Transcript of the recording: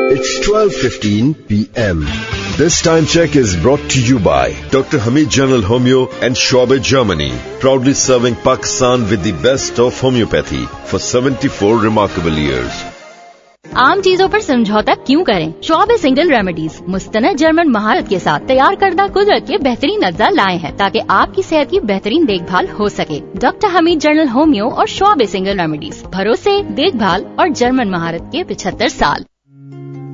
It's 12:15 p.m. This time check is brought to you by Dr. Hamid General Homeo and Schwabe, Germany, proudly serving Pakistan with the best of homeopathy for 74 remarkable years. आम चीजों पर समझौता क्यों करें? शॉबे single remedies मुस्तनद German महारत के साथ तैयार करदा कुदरत के बेहतरीन अज्जा लाए हैं ताकि आपकी सेहत की बेहतरीन देखभाल हो सके। डॉक्टर हमीद जनरल होमियो और शॉबे सिंगल रेमेडीज, भरोसे, देखभाल और जर्मन महारत के 75 साल।